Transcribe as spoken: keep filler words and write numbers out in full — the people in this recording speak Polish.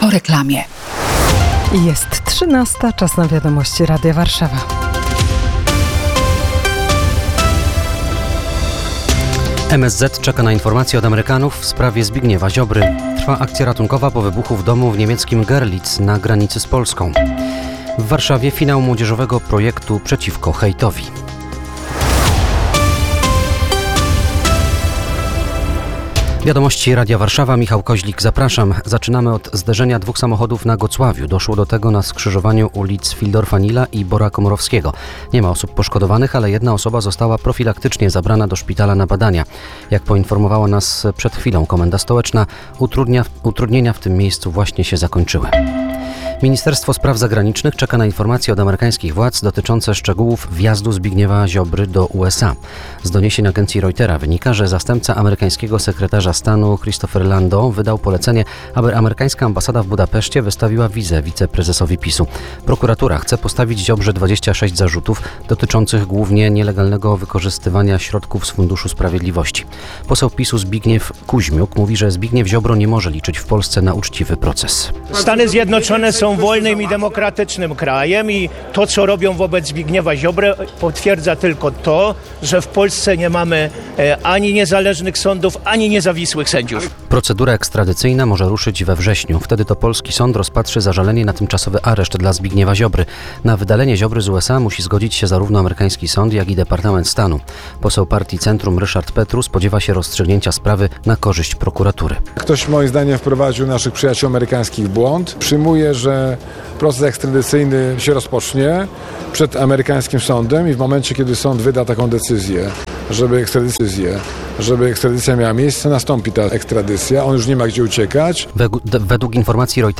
Po reklamie. Jest trzynasta, czas na wiadomości Radia Warszawa. M S Z czeka na informacje od Amerykanów w sprawie Zbigniewa Ziobry. Trwa akcja ratunkowa po wybuchu w domu w niemieckim Görlitz na granicy z Polską. W Warszawie finał młodzieżowego projektu przeciwko hejtowi. Wiadomości Radia Warszawa, Michał Koźlik, zapraszam. Zaczynamy od zderzenia dwóch samochodów na Gocławiu. Doszło do tego na skrzyżowaniu ulic Fildorfa-Nila i Bora Komorowskiego. Nie ma osób poszkodowanych, ale jedna osoba została profilaktycznie zabrana do szpitala na badania. Jak poinformowała nas przed chwilą Komenda Stołeczna, utrudnia, utrudnienia w tym miejscu właśnie się zakończyły. Ministerstwo Spraw Zagranicznych czeka na informacje od amerykańskich władz dotyczące szczegółów wjazdu Zbigniewa Ziobry do U S A. Z doniesień agencji Reutera wynika, że zastępca amerykańskiego sekretarza stanu Christopher Lando wydał polecenie, aby amerykańska ambasada w Budapeszcie wystawiła wizę wiceprezesowi PiSu. Prokuratura chce postawić Ziobrze dwadzieścia sześć zarzutów dotyczących głównie nielegalnego wykorzystywania środków z Funduszu Sprawiedliwości. Poseł PiSu Zbigniew Kuźmiuk mówi, że Zbigniew Ziobro nie może liczyć w Polsce na uczciwy proces. Stany Zjednoczone są wolnym i demokratycznym krajem i to, co robią wobec Zbigniewa Ziobry, potwierdza tylko to, że w Polsce nie mamy ani niezależnych sądów, ani niezawisłych sędziów. Procedura ekstradycyjna może ruszyć we wrześniu. Wtedy to polski sąd rozpatrzy zażalenie na tymczasowy areszt dla Zbigniewa Ziobry. Na wydalenie Ziobry z U S A musi zgodzić się zarówno amerykański sąd, jak i Departament Stanu. Poseł partii Centrum Ryszard Petru spodziewa się rozstrzygnięcia sprawy na korzyść prokuratury. Ktoś moim zdaniem wprowadził naszych przyjaciół amerykańskich w błąd. Przyjmuję, że proces ekstradycyjny się rozpocznie przed amerykańskim sądem i w momencie, kiedy sąd wyda taką decyzję, żeby ekstradycję, żeby ekstradycja miała miejsce, nastąpi ta ekstradycja. On już nie ma gdzie uciekać. Według informacji Reutera